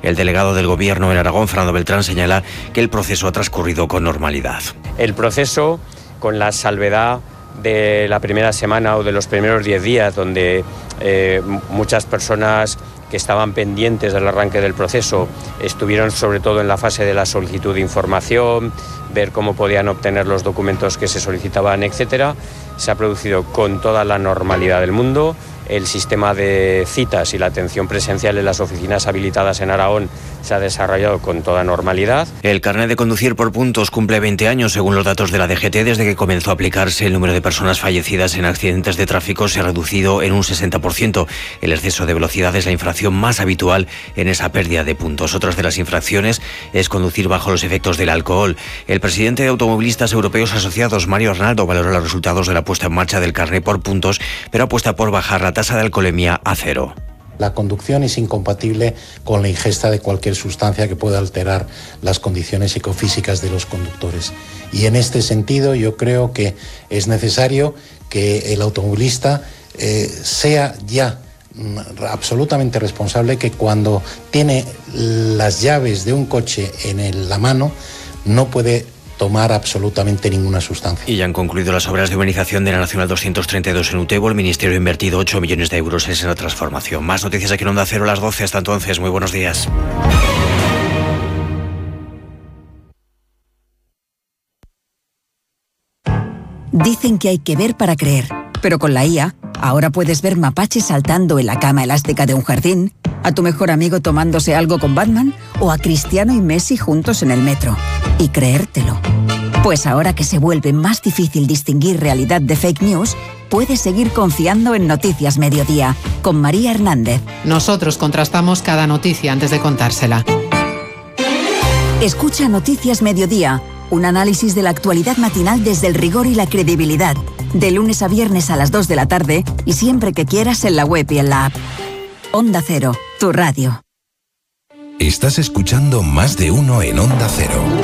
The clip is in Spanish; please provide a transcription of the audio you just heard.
El delegado del Gobierno en Aragón, Fernando Beltrán, señala que el proceso ha transcurrido con normalidad. El proceso, con la salvedad de la primera semana o de los primeros 10 días, donde muchas personas que estaban pendientes del arranque del proceso estuvieron sobre todo en la fase de la solicitud de información, ver cómo podían obtener los documentos que se solicitaban, etcétera. Se ha producido con toda la normalidad del mundo. El sistema de citas y la atención presencial en las oficinas habilitadas en Aragón se ha desarrollado con toda normalidad. El carnet de conducir por puntos cumple 20 años, según los datos de la DGT. Desde que comenzó a aplicarse, el número de personas fallecidas en accidentes de tráfico se ha reducido en un 60%. El exceso de velocidad es la infracción más habitual en esa pérdida de puntos. Otras de las infracciones es conducir bajo los efectos del alcohol. El presidente de Automovilistas Europeos Asociados, Mario Arnaldo, valoró los resultados de la puesta en marcha del carnet por puntos, pero apuesta por bajar la tasa de alcoholemia a 0. La conducción es incompatible con la ingesta de cualquier sustancia que pueda alterar las condiciones psicofísicas de los conductores. Y en este sentido yo creo que es necesario que el automovilista sea ya absolutamente responsable, que cuando tiene las llaves de un coche en la mano no puede tomar absolutamente ninguna sustancia. Y ya han concluido las obras de urbanización de la Nacional 232 en Utebo. El Ministerio ha invertido 8 millones de euros en esa transformación. Más noticias aquí en Onda Cero a las 12. Hasta entonces, muy buenos días. Dicen que hay que ver para creer, pero con la IA, ahora puedes ver mapaches saltando en la cama elástica de un jardín, a tu mejor amigo tomándose algo con Batman o a Cristiano y Messi juntos en el metro. Y creértelo. Pues ahora que se vuelve más difícil distinguir realidad de fake news, puedes seguir confiando en Noticias Mediodía, con María Hernández. Nosotros contrastamos cada noticia antes de contársela. Escucha Noticias Mediodía, un análisis de la actualidad matinal desde el rigor y la credibilidad. De lunes a viernes a las 2 de la tarde y siempre que quieras en la web y en la app. Onda Cero, tu radio. Estás escuchando Más de Uno en Onda Cero.